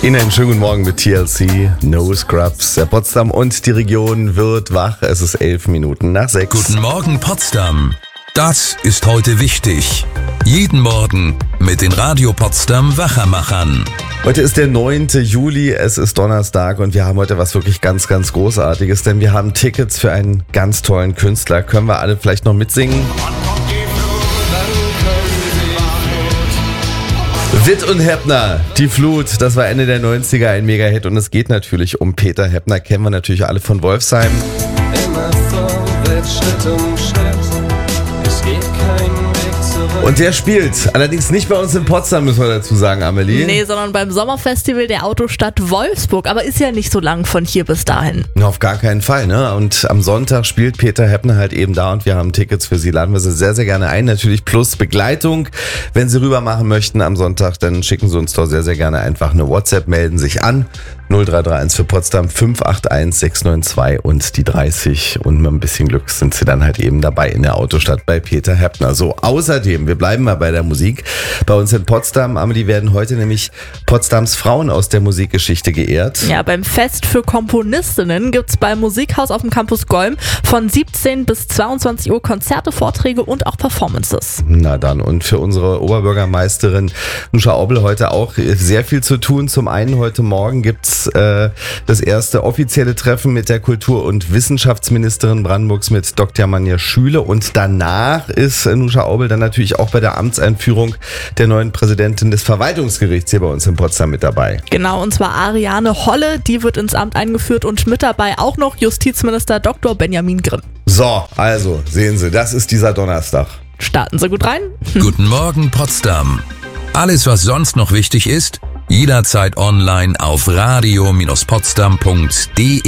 Ihnen einen schönen guten Morgen mit TLC, No Scrubs. Potsdam und die Region wird wach. Es ist 11 Minuten nach 6. Guten Morgen Potsdam. Das ist heute wichtig. Jeden Morgen mit den Radio Potsdam Wachermachern. Heute ist der 9. Juli, es ist Donnerstag und wir haben heute was wirklich ganz, ganz Großartiges, denn wir haben Tickets für einen ganz tollen Künstler. Können wir alle vielleicht noch mitsingen? Witt und Heppner, die Flut, das war Ende der 90er ein Mega-Hit und es geht natürlich um Peter Heppner, kennen wir natürlich alle von Wolfsheim. Immer vorwärts, Schritt um Schritt, es geht kein Weg zurück. Und der spielt, allerdings nicht bei uns in Potsdam, müssen wir dazu sagen, Amelie. Nee, sondern beim Sommerfestival der Autostadt Wolfsburg, aber ist ja nicht so lang von hier bis dahin. Auf gar keinen Fall, ne? Und am Sonntag spielt Peter Heppner halt eben da und wir haben Tickets für Sie, laden wir Sie sehr, sehr gerne ein, natürlich plus Begleitung. Wenn Sie rüber machen möchten am Sonntag, dann schicken Sie uns doch sehr, sehr gerne einfach eine WhatsApp, melden sich an. 0331 für Potsdam 581 692 und die 30 und mit ein bisschen Glück sind Sie dann halt eben dabei in der Autostadt bei Peter Heppner. So, außerdem, wir bleiben mal bei der Musik. Bei uns in Potsdam, Amelie, werden heute nämlich Potsdams Frauen aus der Musikgeschichte geehrt. Ja, beim Fest für Komponistinnen gibt's beim Musikhaus auf dem Campus Golm von 17 bis 22 Uhr Konzerte, Vorträge und auch Performances. Na dann, und für unsere Oberbürgermeisterin Nuscha Aubel heute auch sehr viel zu tun. Zum einen heute Morgen gibt's das erste offizielle Treffen mit der Kultur- und Wissenschaftsministerin Brandenburgs mit Dr. Manja Schüle und danach ist Nuscha Aubel dann natürlich auch bei der Amtseinführung der neuen Präsidentin des Verwaltungsgerichts hier bei uns in Potsdam mit dabei. Genau, und zwar Ariane Holle, die wird ins Amt eingeführt und mit dabei auch noch Justizminister Dr. Benjamin Grimm. So, also sehen Sie, das ist dieser Donnerstag. Starten Sie gut rein. Guten Morgen Potsdam. Alles, was sonst noch wichtig ist, jederzeit online auf radio-potsdam.de.